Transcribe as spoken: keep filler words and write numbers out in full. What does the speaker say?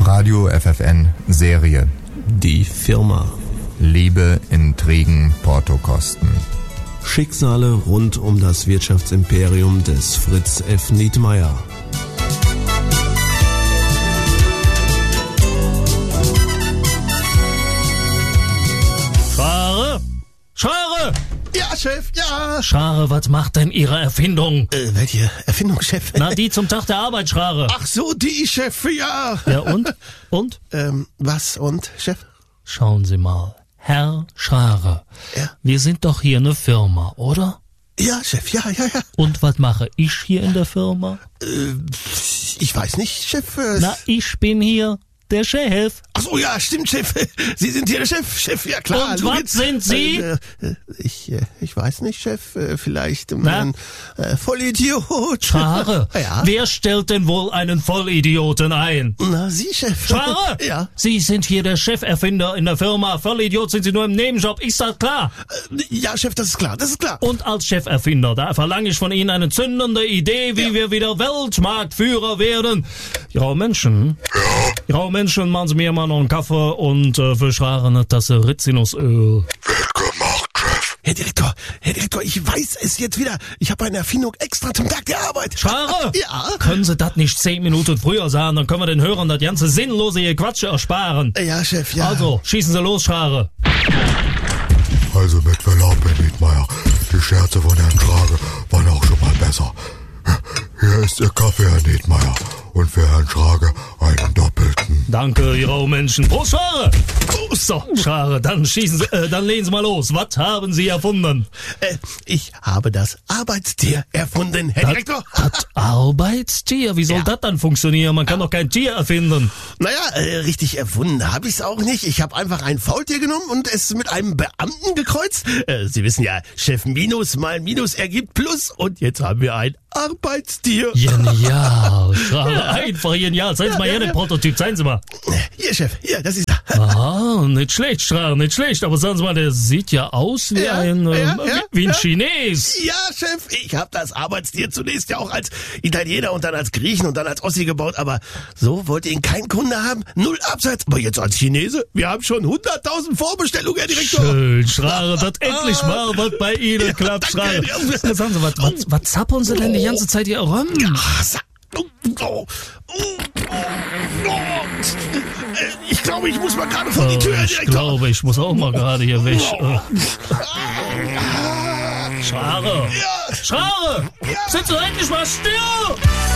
Radio F F N Serie. Die Firma. Liebe, Intrigen, Portokosten. Schicksale rund um das Wirtschaftsimperium des Fritz F. Nietmeyer. Schare! Schare! Ja, Chef, ja. Schare, was macht denn Ihre Erfindung? Äh, welche Erfindung, Chef? Na, die zum Tag der Arbeit, Schare. Ach so, die, Chef, ja. Ja, und? Und? Ähm, was und, Chef? Schauen Sie mal. Herr Schare. Ja? Wir sind doch hier eine Firma, oder? Ja, Chef, ja, ja, ja. Und was mache ich hier in der Firma? Äh, ich weiß nicht, Chef. Äh, Na, ich bin hier der Chef. Ach so, ja, stimmt, Chef. Sie sind hier der Chef, Chef, ja klar. Und Logisch. was sind Sie? Äh, äh, ich, äh, ich weiß nicht, Chef. Äh, vielleicht ähm, Na? ein äh, Vollidiot. Schare, Ja? wer stellt denn wohl einen Vollidioten ein? Na, Sie, Chef. Schare! Ja. Sie sind hier der Cheferfinder in der Firma. Vollidiot sind Sie nur im Nebenjob. Ist das klar? Äh, ja, Chef, das ist klar, das ist klar. Und als Cheferfinder, da verlange ich von Ihnen eine zündende Idee, wie Ja. wir wieder Weltmarktführer werden. Ja, Menschen. Ja, Menschen, machen Sie mir mal noch einen Kaffee und äh, für Schare eine Tasse Rizinusöl. Wird gemacht, Chef. Herr Direktor, Herr Direktor, ich weiß es jetzt wieder. Ich habe eine Erfindung extra zum Tag der Arbeit. Schare! Ja? Können Sie das nicht zehn Minuten früher sagen, dann können wir den Hörern das ganze sinnlose Gequatsche ersparen. Ja, Chef, ja. Also, schießen Sie los, Schare. Also mit Verlaub, Herr Nietmeyer, die Scherze von Herrn Schrage waren auch schon mal besser. Hier ist Ihr Kaffee, Herr Nietmeyer. Und für Herrn Schrage einen doppelten. Danke, ihr Menschen. Prost, Schare! So, Schare, dann schießen Sie, äh, dann legen Sie mal los. Was haben Sie erfunden? Äh, ich habe das Arbeitstier erfunden, Herr Direktor. Das Arbeitstier? Wie soll Ja. das dann funktionieren? Man kann doch kein Tier erfinden. Naja, äh, richtig erfunden habe ich es auch nicht. Ich habe einfach ein Faultier genommen und es mit einem Beamten gekreuzt. Äh, Sie wissen ja, Chef Minus mal Minus ergibt Plus. Und jetzt haben wir ein Arbeitstier. Genial, Schare, einfach genial. Zeigen Sie mal Ja, her ja, den ja. Prototyp, zeigen Sie mal. Hier, Chef, hier, das ist er. Ah, nicht schlecht, Schare, nicht schlecht. Aber sagen Sie mal, der sieht ja aus wie Ja, ein, äh, ja, wie, ja, wie ein ja. Chines. Ja, Chef, ich habe das Arbeitstier zunächst ja auch als Italiener und dann als Griechen und dann als Ossi gebaut, aber so wollte ihn kein Kunde haben, null Absatz. Aber jetzt als Chinese, wir haben schon hunderttausend Vorbestellungen, Herr Direktor. Schön, Schare, dass endlich mal was bei Ihnen Ja, klappt, Schare. danke. Ja, sagen Sie, was, was, was zappeln Sie denn die ganze Zeit hier rum? Ach, sa- oh, oh, oh, oh. Ich glaube, ich muss mal gerade vor die Tür, Herr Ich Direktor. glaube, ich muss auch mal gerade hier weg. Äh, Schare! Ja. Schare! Ja. Sind Sie endlich mal still?